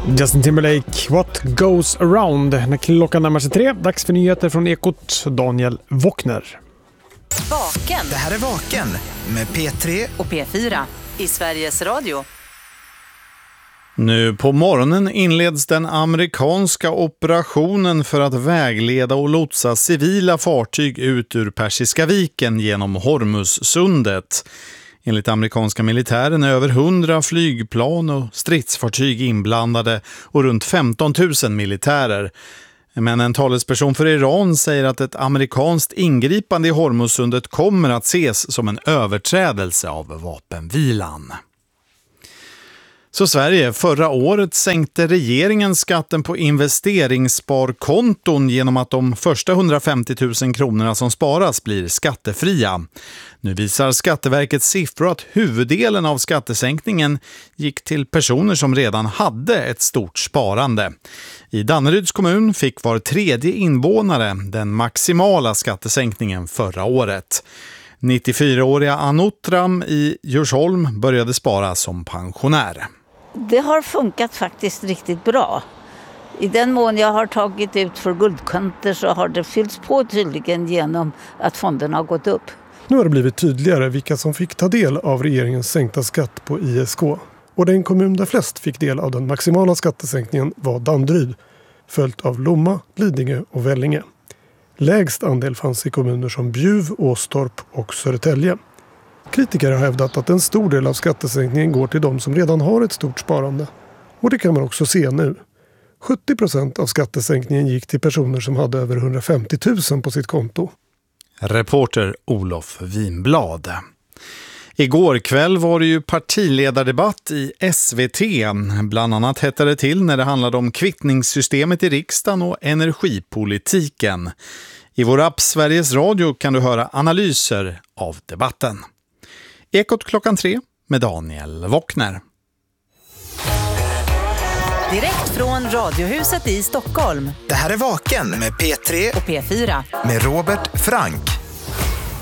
Justin Timberlake, What Goes Around. När klockan närmar sig 3, dags för nyheter från Ekot, Daniel Wockner. Vaken. Det här är Vaken med P3 och P4 i Sveriges Radio. Nu på morgonen inleds den amerikanska operationen för att vägleda och lotsa civila fartyg ut ur Persiska viken genom Hormuzsundet. Enligt amerikanska militären är över 100 flygplan och stridsfartyg inblandade och runt 15 000 militärer. Men en talesperson för Iran säger att ett amerikanskt ingripande i Hormuzsundet kommer att ses som en överträdelse av vapenvilan. Så Sverige, förra året sänkte regeringen skatten på investeringssparkonton genom att de första 150 000 kronorna som sparas blir skattefria. Nu visar Skatteverkets siffror att huvuddelen av skattesänkningen gick till personer som redan hade ett stort sparande. I Danneryds kommun fick var tredje invånare den maximala skattesänkningen förra året. 94-åriga Anotram i Djursholm började spara som pensionär. Det har funkat faktiskt riktigt bra. I den mån jag har tagit ut för guldkanter så har det fyllts på tydligen genom att fonderna har gått upp. Nu har det blivit tydligare vilka som fick ta del av regeringens sänkta skatt på ISK. Och den kommun där flest fick del av den maximala skattesänkningen var Danderyd, följt av Lomma, Lidingö och Vellinge. Lägst andel fanns i kommuner som Bjuv, Åstorp och Södertälje. Kritiker har hävdat att en stor del av skattesänkningen går till de som redan har ett stort sparande. Och det kan man också se nu. 70% av skattesänkningen gick till personer som hade över 150 000 på sitt konto. Reporter Olof Winblad. Igår kväll var det ju partiledardebatt i SVT. Bland annat hettade det till när det handlade om kvittningssystemet i riksdagen och energipolitiken. I vår app Sveriges Radio kan du höra analyser av debatten. Ekot klockan 3 med Daniel Wockner. Direkt från Radiohuset i Stockholm. Det här är Vaken med P3 och P4 med Robert Frank.